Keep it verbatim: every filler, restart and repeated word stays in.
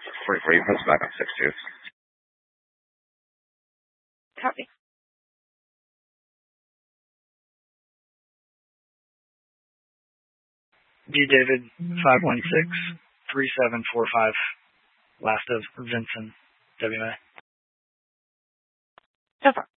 forty-four, you can post back on six two. Copy. D. David, five one six, three seven four five. Last of Vincent, W A. So far.